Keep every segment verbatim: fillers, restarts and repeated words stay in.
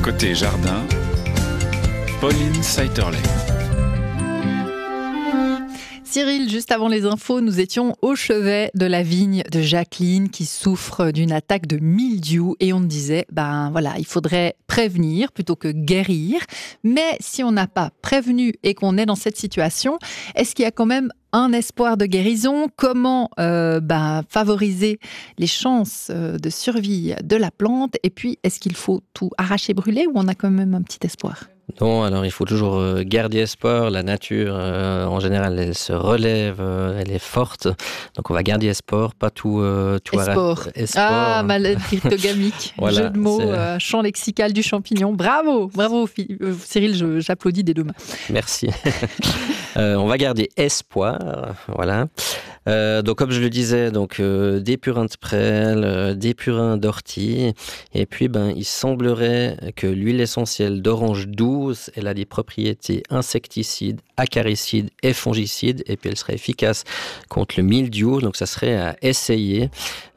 Côté jardin, Pauline Saïterley. Cyril, juste avant les infos, nous étions au chevet de la vigne de Jacqueline qui souffre d'une attaque de mildiou et on disait, ben voilà, il faudrait prévenir plutôt que guérir. Mais si on n'a pas prévenu et qu'on est dans cette situation, est-ce qu'il y a quand même un espoir de guérison? Comment euh, ben, favoriser les chances euh, de survie de la plante? Et puis, est-ce qu'il faut tout arracher, brûler ou on a quand même un petit espoir? Non, alors il faut toujours garder espoir. La nature, euh, en général, elle se relève, euh, elle est forte. Donc on va garder espoir, pas tout, euh, tout Espoir. Espoir. Ah, maladie cryptogamique. Voilà, jeu de mots, euh, champ lexical du champignon. Bravo, bravo Cyril, je, j'applaudis des deux mains. Merci. euh, on va garder espoir, voilà. Euh, donc comme je le disais, donc euh, des purins de prêle, euh, des purins d'ortie, et puis ben il semblerait que l'huile essentielle d'orange douce, elle a des propriétés insecticides, acaricides et fongicides, et puis elle serait efficace contre le mildiou. Donc ça serait à essayer.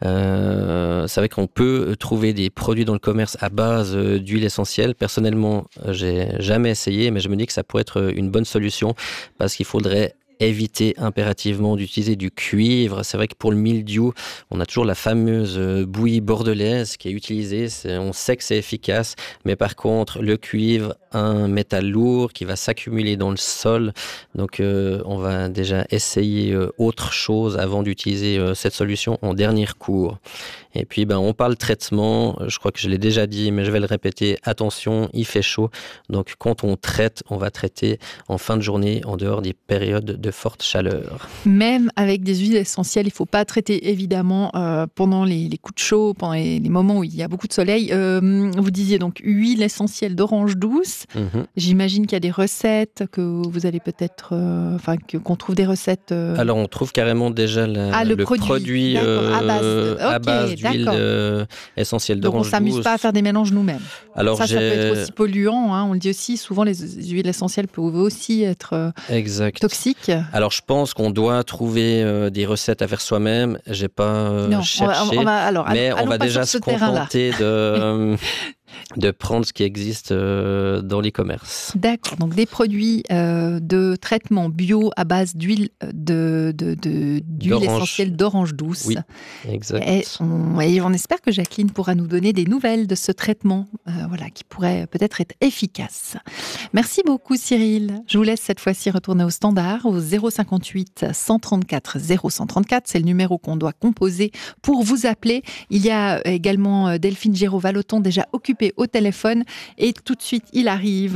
Euh, c'est vrai qu'on peut trouver des produits dans le commerce à base d'huile essentielle. Personnellement, j'ai jamais essayé, mais je me dis que ça pourrait être une bonne solution parce qu'il faudrait éviter impérativement d'utiliser du cuivre. C'est vrai que pour le mildiou, on a toujours la fameuse bouillie bordelaise qui est utilisée. C'est, on sait que c'est efficace, mais par contre, le cuivre, un métal lourd qui va s'accumuler dans le sol. Donc, euh, on va déjà essayer euh, autre chose avant d'utiliser euh, cette solution en dernier recours. Et puis, ben, on parle traitement. Je crois que je l'ai déjà dit, mais je vais le répéter. Attention, il fait chaud. Donc, quand on traite, on va traiter en fin de journée, en dehors des périodes de forte chaleur. Même avec des huiles essentielles, il ne faut pas traiter évidemment euh, pendant les, les coups de chaud, pendant les, les moments où il y a beaucoup de soleil. Euh, vous disiez donc huile essentielle d'orange douce. Mm-hmm. J'imagine qu'il y a des recettes que vous allez peut-être, euh, enfin que, qu'on trouve des recettes. Euh... Alors on trouve carrément déjà la, ah, le, le produit, produit euh, à base, okay, à base d'huile euh, essentielle d'orange douce. Donc on ne s'amuse pas à faire des mélanges nous-mêmes. Alors ça, j'ai... ça peut être aussi polluant. Hein, on le dit aussi. Souvent les huiles essentielles peuvent aussi être euh, exact. toxiques. Alors, je pense qu'on doit trouver euh, des recettes à faire soi-même. J'ai pas euh, non, cherché, on va, on va, alors, mais allons, on va déjà se contenter de, euh, de prendre ce qui existe euh, dans les commerces. D'accord. Donc, des produits euh, de traitement bio à base d'huile, de, de, de, d'huile d'orange. essentielle d'orange douce. Oui, exact. Et on, et on espère que Jacqueline pourra nous donner des nouvelles de ce traitement, euh, voilà, qui pourrait peut-être être efficace. Merci beaucoup, Cyril. Je vous laisse cette fois-ci retourner au standard, au zéro cinquante-huit cent trente-quatre zéro cent trente-quatre. C'est le numéro qu'on doit composer pour vous appeler. Il y a également Delphine Géraud-Vallotton déjà occupée au téléphone. Et tout de suite, il arrive.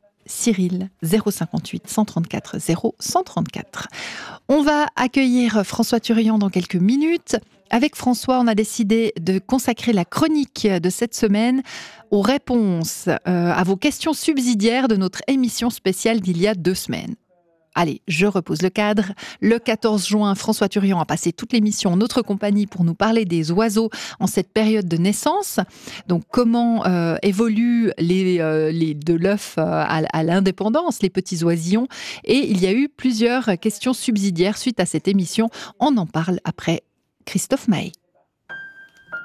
Cyril, zéro cinquante-huit cent trente-quatre zéro cent trente-quatre. On va accueillir François Turian dans quelques minutes. Avec François, on a décidé de consacrer la chronique de cette semaine aux réponses euh, à vos questions subsidiaires de notre émission spéciale d'il y a deux semaines. Allez, je repose le cadre. Le quatorze juin, François Turian a passé toute l'émission en notre compagnie pour nous parler des oiseaux en cette période de naissance. Donc, comment euh, évoluent les, euh, les, de l'œuf à, à l'indépendance, les petits oisillons. Et il y a eu plusieurs questions subsidiaires suite à cette émission. On en parle après Christophe Maé.